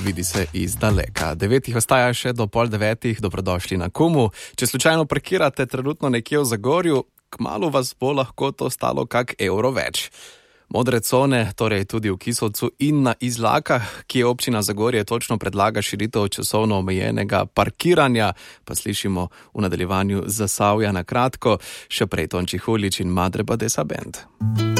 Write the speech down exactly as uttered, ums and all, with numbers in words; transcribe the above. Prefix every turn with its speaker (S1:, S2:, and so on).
S1: vidi se iz daleka. Devetih ostaja še do pol devetih, dobrodošli na Kumu. Če slučajno parkirate trenutno nekje v Zagorju, kmalu vas bo lahko to stalo kak evro več. Modre cone, torej tudi v Kisovcu in na Izlakah, ki je občina Zagorje točno predlaga širitev časovno omejenega parkiranja, pa slišimo v nadaljevanju Zasavja na kratko, še prej Tonči Hulič in Madre Badesa Band.